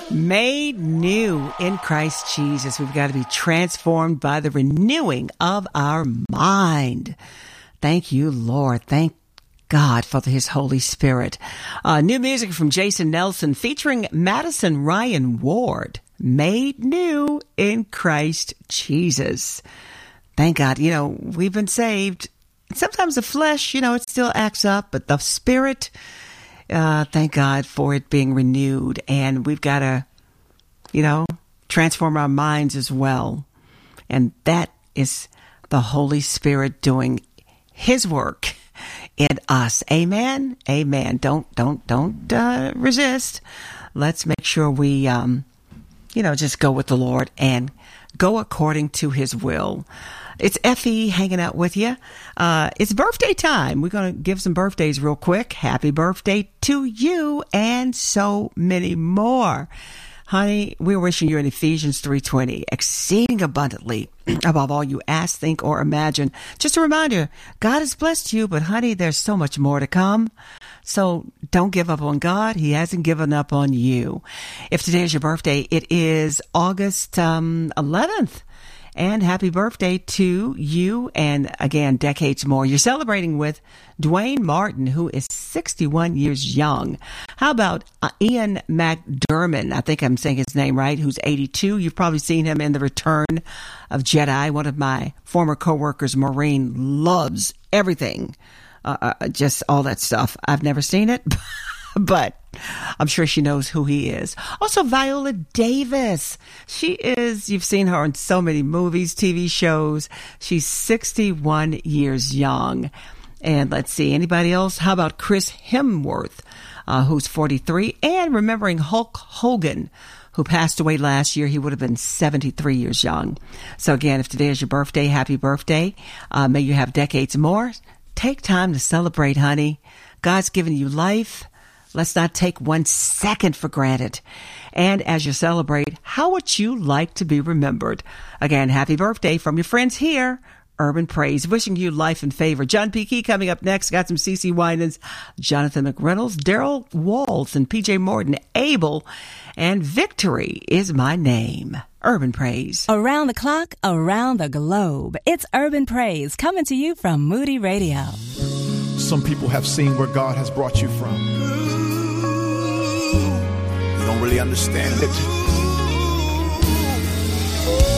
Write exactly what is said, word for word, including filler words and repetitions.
Made new in Christ Jesus. We've got to be transformed by the renewing of our mind. Thank you, Lord. Thank God for his Holy Spirit. Uh, new music from Jason Nelson featuring Madison Ryan Ward. Made new in Christ Jesus. Thank God. You know, we've been saved. Sometimes the flesh, you know, it still acts up, but the spirit, uh, thank God for it being renewed. And we've got to, you know, transform our minds as well. And that is the Holy Spirit doing his work in us. Amen. Amen. Don't, don't, don't uh, resist. Let's make sure we, um, you know, just go with the Lord and go according to his will. It's Effie hanging out with you. Uh, it's birthday time. We're going to give some birthdays real quick. Happy birthday to you and so many more. Honey, we're wishing you in Ephesians three twenty, exceeding abundantly above all you ask, think, or imagine. Just a reminder, God has blessed you, but honey, there's so much more to come. So don't give up on God. He hasn't given up on you. If today is your birthday, it is August um, eleventh. And happy birthday to you and, again, decades more. You're celebrating with Dwayne Martin, who is sixty-one years young. How about uh, Ian McDermott? I think I'm saying his name right, who's eighty-two. You've probably seen him in The Return of Jedi. One of my former coworkers, Maureen, loves everything, uh, uh, just all that stuff. I've never seen it, but I'm sure she knows who he is. Also, Viola Davis. She is, you've seen her in so many movies, T V shows. She's sixty-one years young. And let's see, anybody else? How about Chris Hemsworth, uh, who's forty-three? And remembering Hulk Hogan, who passed away last year. He would have been seventy-three years young. So again, if today is your birthday, happy birthday. Uh, may you have decades more. Take time to celebrate, honey. God's given you life. Let's not take one second for granted. And as you celebrate, how would you like to be remembered? Again, happy birthday from your friends here, Urban Praise. Wishing you life and favor. John P. Key coming up next. Got some C C Winans, Jonathan McReynolds, Daryl Walls, and P J Morton. Abel, and Victory is my name. Urban Praise. Around the clock, around the globe. It's Urban Praise coming to you from Moody Radio. Some people have seen where God has brought you from. You don't really understand it.